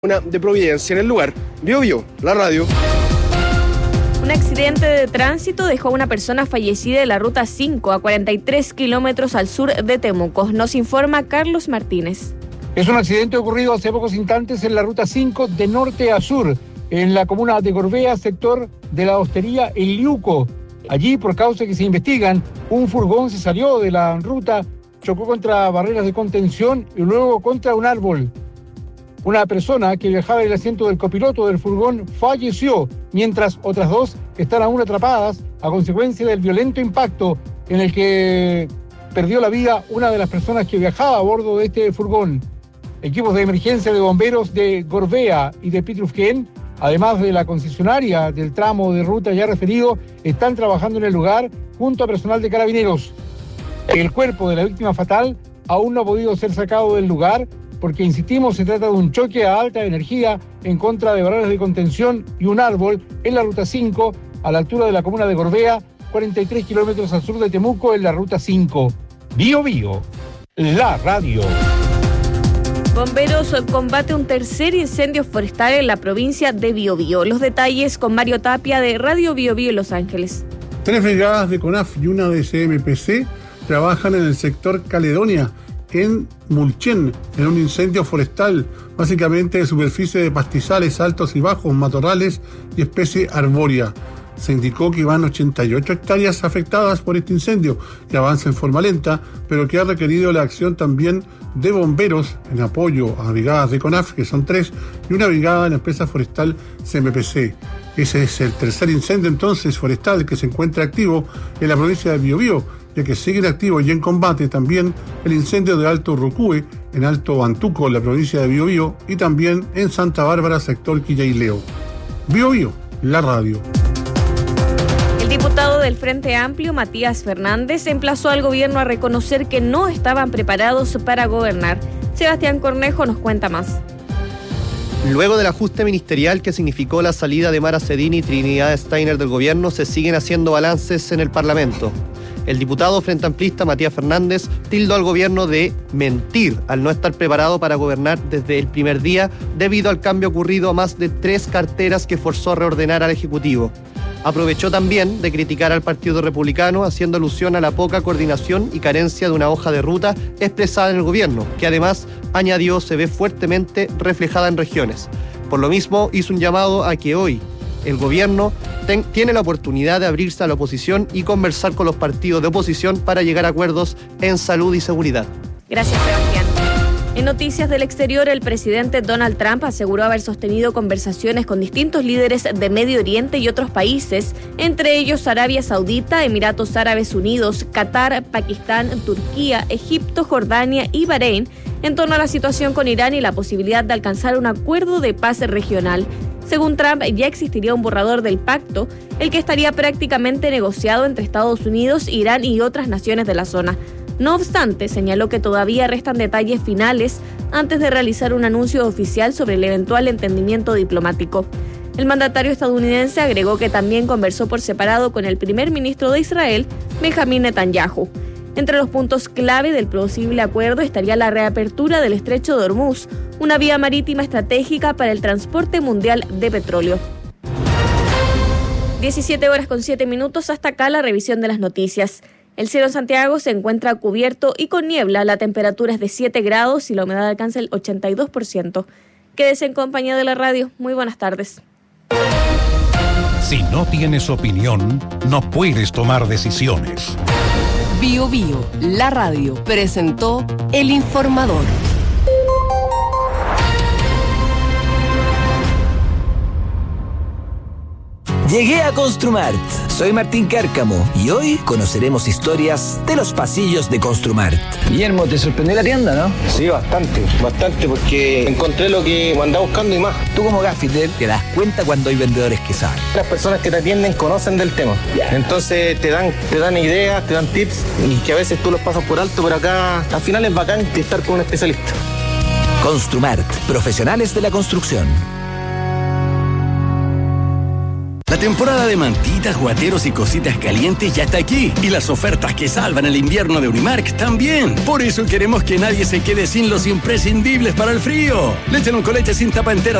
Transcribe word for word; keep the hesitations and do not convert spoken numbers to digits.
Una de Providencia. En el lugar, Bio Bio, la radio. Un accidente de tránsito dejó a una persona fallecida en la ruta cinco, a cuarenta y tres kilómetros al sur de Temuco. Nos informa Carlos Martínez. Es un accidente ocurrido hace pocos instantes en la ruta cinco de norte a sur, en la comuna de Gorbea, sector de la hostería El Liuco. Allí, por causas que se investigan, un furgón se salió de la ruta, chocó contra barreras de contención y luego contra un árbol. Una persona que viajaba en el asiento del copiloto del furgón falleció, mientras otras dos están aún atrapadas a consecuencia del violento impacto en el que perdió la vida una de las personas que viajaba a bordo de este furgón. Equipos de emergencia de bomberos de Gorbea y de Pitrufquén, además de la concesionaria del tramo de ruta ya referido, están trabajando en el lugar junto a personal de carabineros. El cuerpo de la víctima fatal aún no ha podido ser sacado del lugar, porque, insistimos, se trata de un choque a alta energía en contra de barreras de contención y un árbol en la ruta cinco, a la altura de la comuna de Gorbea, cuarenta y tres kilómetros al sur de Temuco, en la ruta cinco. Bio Bio, la radio. Bomberos combate un tercer incendio forestal en la provincia de Biobío. Los detalles con Mario Tapia de Radio Biobío en Los Ángeles. Tres brigadas de CONAF y una de C M P C trabajan en el sector Caledonia, en Mulchen, en un incendio forestal, básicamente de superficie de pastizales altos y bajos, matorrales y especie arbórea. Se indicó que van ochenta y ocho hectáreas afectadas por este incendio, que avanza en forma lenta, pero que ha requerido la acción también de bomberos en apoyo a brigadas de CONAF, que son tres, y una brigada de la empresa forestal C M P C. Ese es el tercer incendio entonces forestal que se encuentra activo en la provincia de Biobío, ya que siguen activos y en combate también el incendio de Alto Rucúe, en Alto Antuco, en la provincia de Biobío, y también en Santa Bárbara, sector Quillaileo. Biobío, la radio. El diputado del Frente Amplio, Matías Fernández, emplazó al gobierno a reconocer que no estaban preparados para gobernar. Sebastián Cornejo nos cuenta más. Luego del ajuste ministerial que significó la salida de Mara Cedini y Trinidad Steiner del gobierno, se siguen haciendo balances en el Parlamento. El diputado frente amplista Matías Fernández tildó al gobierno de mentir al no estar preparado para gobernar desde el primer día debido al cambio ocurrido a más de tres carteras que forzó a reordenar al Ejecutivo. Aprovechó también de criticar al Partido Republicano, haciendo alusión a la poca coordinación y carencia de una hoja de ruta expresada en el gobierno, que además, añadió, se ve fuertemente reflejada en regiones. Por lo mismo, hizo un llamado a que hoy el gobierno ten, tiene la oportunidad de abrirse a la oposición y conversar con los partidos de oposición para llegar a acuerdos en salud y seguridad. Gracias, Sebastián. En noticias del exterior, el presidente Donald Trump aseguró haber sostenido conversaciones con distintos líderes de Medio Oriente y otros países, entre ellos Arabia Saudita, Emiratos Árabes Unidos, Qatar, Pakistán, Turquía, Egipto, Jordania y Bahrein, en torno a la situación con Irán y la posibilidad de alcanzar un acuerdo de paz regional. Según Trump, ya existiría un borrador del pacto, el que estaría prácticamente negociado entre Estados Unidos, Irán y otras naciones de la zona. No obstante, señaló que todavía restan detalles finales antes de realizar un anuncio oficial sobre el eventual entendimiento diplomático. El mandatario estadounidense agregó que también conversó por separado con el primer ministro de Israel, Benjamín Netanyahu. Entre los puntos clave del posible acuerdo estaría la reapertura del Estrecho de Hormuz, una vía marítima estratégica para el transporte mundial de petróleo. diecisiete horas con siete minutos, hasta acá la revisión de las noticias. El cielo en Santiago se encuentra cubierto y con niebla, la temperatura es de siete grados y la humedad alcanza el ochenta y dos por ciento. Quédese en compañía de la radio. Muy buenas tardes. Si no tienes opinión, no puedes tomar decisiones. Bio Bio, la radio, presentó El Informador. Llegué a Construmart. Soy Martín Cárcamo y hoy conoceremos historias de los pasillos de Construmart. Guillermo, ¿te sorprendió la tienda, no? Sí, bastante, bastante, porque encontré lo que andaba buscando y más. Tú como gaffiter te das cuenta cuando hay vendedores que saben. Las personas que te atienden conocen del tema. Yeah. Entonces te dan, te dan ideas, te dan tips y que a veces tú los pasas por alto, pero acá al final es bacán estar con un especialista. Construmart, profesionales de la construcción. temporada de mantitas, guateros y cositas calientes ya está aquí. Y las ofertas que salvan el invierno de Unimark también. Por eso queremos que nadie se quede sin los imprescindibles para el frío. Leche con leche sin tapa entera